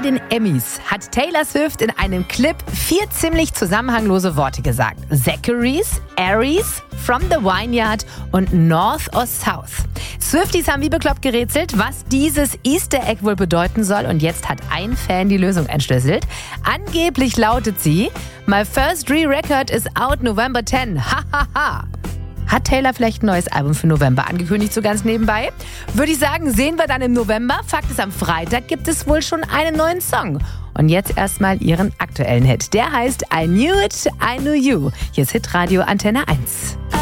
den Emmys hat Taylor Swift in einem Clip 4 ziemlich zusammenhanglose Worte gesagt. Zachary's, Aries, From the Vineyard und North or South. Swifties haben wie bekloppt gerätselt, was dieses Easter Egg wohl bedeuten soll. Und jetzt hat ein Fan die Lösung entschlüsselt. Angeblich lautet sie: My first re-record is out November 10. Ha ha ha. Hat Taylor vielleicht ein neues Album für November angekündigt, so ganz nebenbei? Würde ich sagen, sehen wir dann im November. Fakt ist, am Freitag gibt es wohl schon einen neuen Song. Und jetzt erstmal ihren aktuellen Hit. Der heißt I Knew It, I Knew You. Hier ist Hitradio Antenne 1.